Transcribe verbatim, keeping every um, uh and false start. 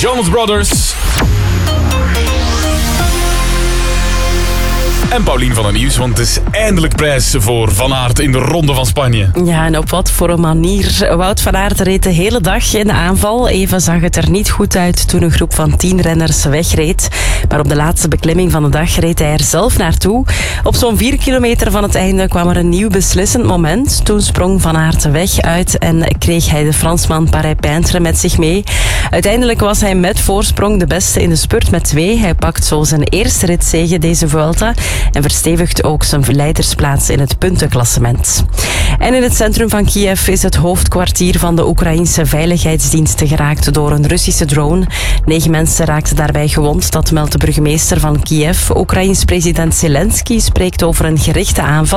Jonas Brothers. En Paulien van het Nieuws, want het is eindelijk prijs voor Van Aert in de Ronde van Spanje. Ja, en op wat voor een manier. Wout van Aert reed de hele dag in de aanval. Even zag het er niet goed uit toen een groep van tien renners wegreed. Maar op de laatste beklimming van de dag reed hij er zelf naartoe. Op zo'n vier kilometer van het einde kwam er een nieuw beslissend moment. Toen sprong Van Aert de weg uit en kreeg hij de Fransman Paré-Peintre met zich mee. Uiteindelijk was hij met voorsprong de beste in de spurt met twee. Hij pakt zo zijn eerste ritzege deze Vuelta en verstevigt ook zijn leidersplaats in het puntenklassement. En in het centrum van Kiev is het hoofdkwartier van de Oekraïnse veiligheidsdiensten geraakt door een Russische drone. Negen mensen raakten daarbij gewond, dat meldt de burgemeester van Kiev. Oekraïns president Zelensky spreekt over een gerichte aanval.